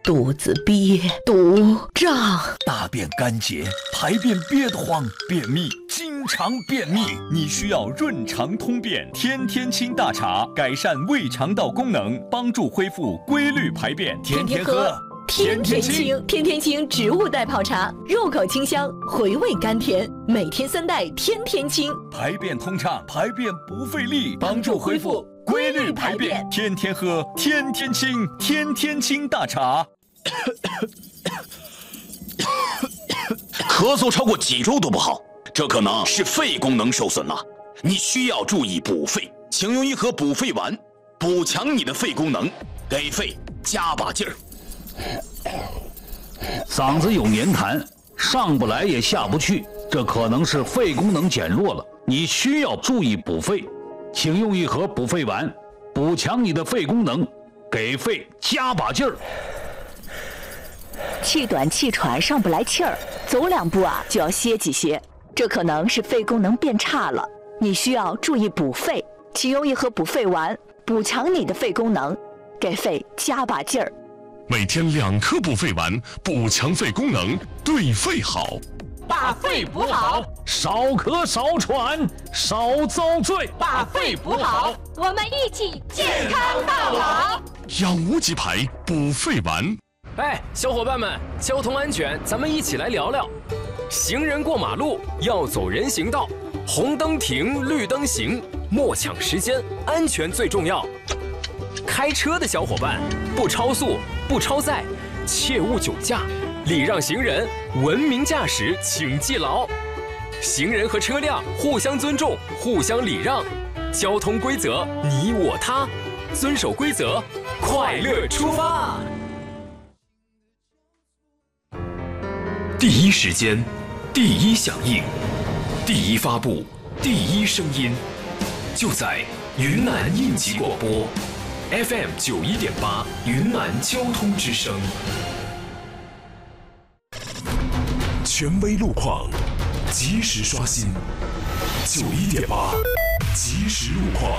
肚子憋，肚胀， 大便干结，排便憋得慌，便秘，经常便秘，你需要润肠通便天天清大茶，改善胃肠道功能，帮助恢复规律排便，天天喝。 天天清，天天清植物代泡茶，入口清香，回味甘甜，每天3袋，天天清， 排便通畅，排便不费力，帮助恢复规律排便，天天喝，天天清，天天清大茶。 咳嗽超过几周都不好，这可能是肺功能受损了，你需要注意补肺，请用一盒补肺丸，补强你的肺功能，给肺加把劲儿。 嗓子有黏痰，上不来也下不去，这可能是肺功能减弱了，你需要注意补肺，请用一盒补肺丸，补强你的肺功能，给肺加把劲儿。 气短气喘上不来气儿，走2步就要歇几歇，这可能是肺功能变差了，你需要注意补肺，请用一盒补肺丸，补强你的肺功能，给肺加把劲儿。 每天2颗补肺丸，补强肺功能，对肺好。 把肺补好， 少咳少喘少遭罪。 把肺补好， 我们一起健康到老。 养无极牌补肺丸。 哎，小伙伴们，交通安全，咱们一起来聊聊。行人过马路要走人行道，红灯停，绿灯行，莫抢时间，安全最重要。开车的小伙伴，不超速，不超载，切勿酒驾，礼让行人，文明驾驶，请记牢。行人和车辆互相尊重，互相礼让，交通规则你我他，遵守规则，快乐出发。第一时间，第一响应，第一发布，第一声音，就在云南应急广播 FM 91.8云南交通之声。 权威路况，及时刷新。91.8即时路况。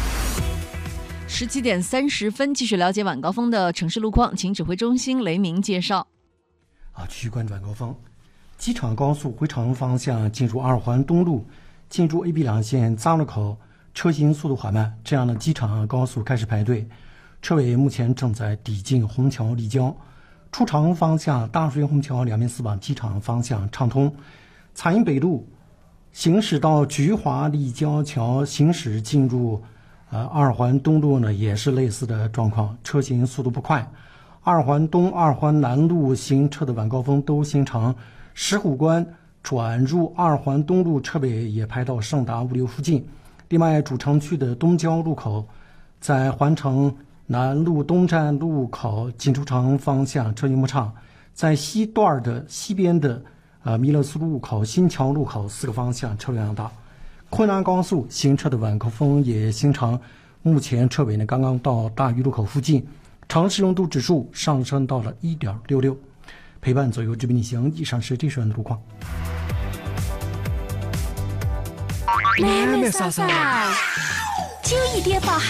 17点30分，继续了解晚高峰的城市路况，请指挥中心雷鸣介绍。 继续关注晚高峰。机场高速回程方向进入二环东路，进入 AB 两线匝路口，车行速度缓慢，这样的机场高速开始排队，车尾目前正在抵近虹桥立交。出城方向大水虹桥两面4往机场方向畅通。彩云北路行驶到菊华立交桥，行驶进入二环东路呢，也是类似的状况，车行速度不快。二环东、二环南路行车的晚高峰都形成，石虎关转入二环东路车尾也排到盛达物流附近。另外，主城区的东交路口，在环城南路东站路口进出城方向车行不畅，在西段的西边的弥勒苏路口、新桥路口4个方向车流量大。昆南高速行车的晚高峰也形成，目前车尾呢刚刚到大余路口附近，城市拥堵指数上升到了 1.66。 陪伴左右直奔逆行。以上是这时段的路况。 妹妹嫂嫂，就一点放